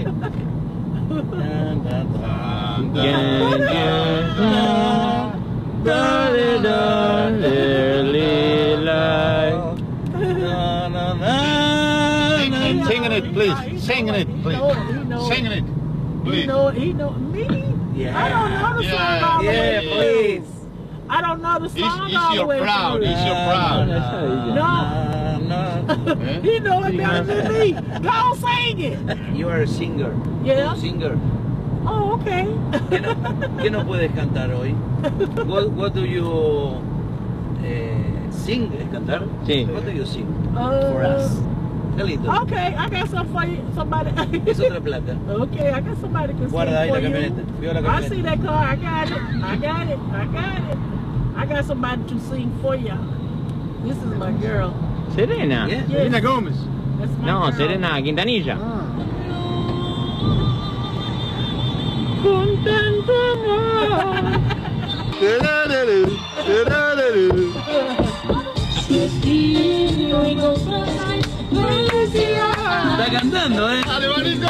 Sí. Singing it, please. Singing it, please. Singing it, please. He know me. Yeah. I don't know the song all the way through. Please. I don't know the song It's all the your way proud. through. It's your proud. No. He know it better than me. Go sing it. You are a singer. Yeah. Singer. Oh, okay. ¿Qué no puedes cantar hoy? What do you sing? ¿Es cantar? Sí. What do you sing for us? A little. Okay, I got something for you. Somebody. Es otra plata. Okay, I got somebody can Guarda sing ahí for la you. camioneta. Fui a la I camioneta. see that car. I got it. I got it. I got it. I got somebody to sing for y'all. This is my girl. Serena. Yeah. Yes. Selena Gómez. That's my No, girl. Serena Quintanilla. Está cantando, ¡Dale, Manito!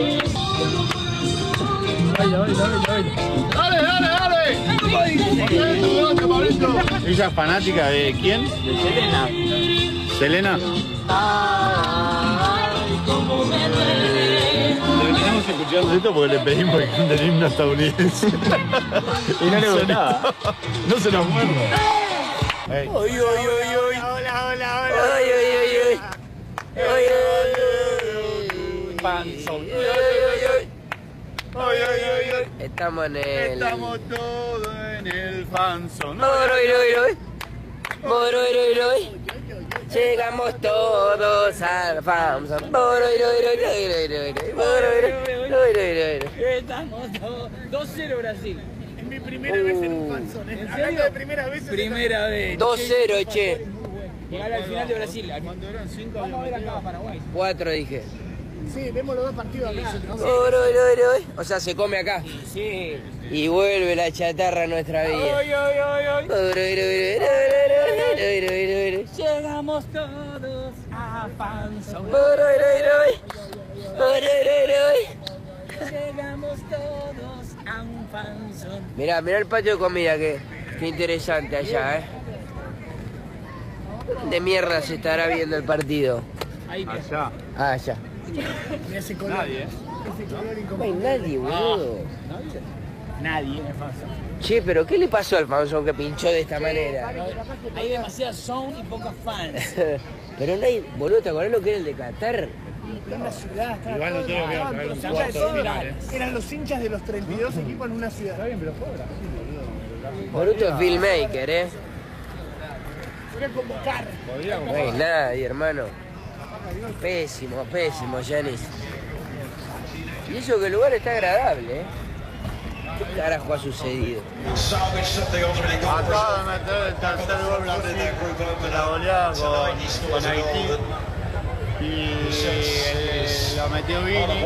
¡Dale, dale, dale! ¿Ella es fanática de quién? De Selena. ¿Selena? Terminamos escuchando esto porque le pedimos que cante el himno estadounidense. Y no le gustaba. No se nos muerda. Oy, oy, oy, oy. Hola, hola, hola. Oy, oy, oy, oy. Oy, oy, oy. Panzón. Estamos en el... Estamos todos en el fanzón. Moroiroiroi. Moroiroiroi. Llegamos todos al fanzón. Moroiroiroiroi. Moroiroiroiroi. Estamos 2-0 Brasil. Es mi primera vez en un fanzón. Hablando de primera vez. Primera vez. 2-0, che. Llegar al final de Brasil. Cuando eran 5 Vamos a ver acá a Paraguay. 4 dije. Sí, vemos los dos partidos acá. ¿no? Moroiroiroi. O sea, se come acá. Sí. Y vuelve la chatarra a nuestra vida. Oy, oy, oy, oy. Moroiroiroiroi. Llegamos todos a Fanzón. Moroiroiroi. Moroiroiroi. Llegamos todos a un Fanzón. Mirá el patio de comida, qué interesante allá, ¿De mierda se estará viendo el partido? Ahí que Allá. Ah, allá. Mira ese color. Nadie, Ese color No hay nadie, boludo. nadie en el Fanzón. Che, pero ¿qué le pasó al Fanzón que pinchó de esta manera? Hay demasiada sound y pocas fans. Pero no hay, boludo, ¿te acordás lo que era el de Qatar? En una ciudad. estaba Igual no todo tengo que levantado, traer un los hinchas cuarto de de final, Eran los hinchas de los 32 equipos en una ciudad. Está bien, pero Boruto es filmmaker, Voy a convocar. No hay nadie, hermano. Pésimo, pésimo, Yanis. Y eso que el lugar está agradable, ¿Qué carajo ha sucedido? Acaba de meter el tercer gol de la goleada con Haití. Y lo metió Vini.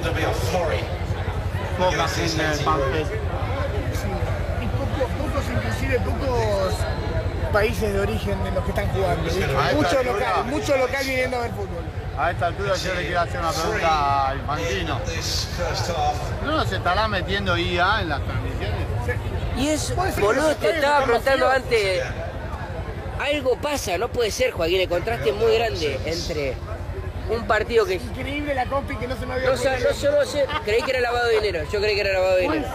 Poca gente en el Pampés. Y pocos países de origen de los que están jugando. ¿viste? Mucho local viniendo a ver fútbol. A esta altura yo le quiero hacer una pregunta a Infantino. ¿No nos estará metiendo IA en las transmisiones? Y eso, boludo, te estaba preguntando antes. Algo pasa, no puede ser, Joaquín, el contraste es muy grande entre un partido que... Increíble la compi que no se me había No sé, creí que era lavado de dinero, yo creí que era lavado de dinero.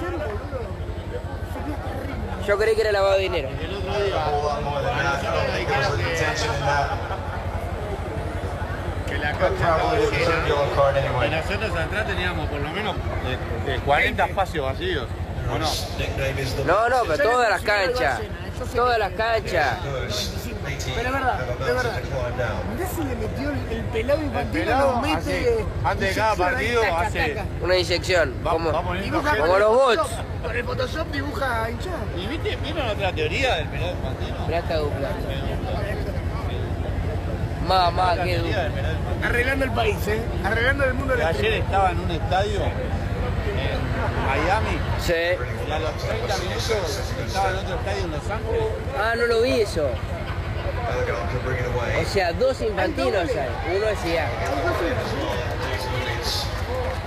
Yo creí que era lavado de dinero. El otro día, que la cancha y nosotros atrás teníamos por lo menos 40 espacios vacíos, ¿o no? No, pero todas las canchas. Todas las canchas. Pero es verdad. Mirá si le metió el pelado Infantino, pelado nos mete... antes de cada partido hace... Una inyección, como Dibuja los bots. Con el Photoshop dibuja hinchada. ¿Y vieron otra teoría del pelado Infantino? Plata dupla. Mamá, qué duro. Arreglando el país, arreglando el mundo del Ayer streaming. estaba en un estadio en Miami Sí. y a los 30 minutos estaba en otro estadio en Los Ángeles. Ah, no lo vi eso. O sea, dos infantinos hay. Uno es IA.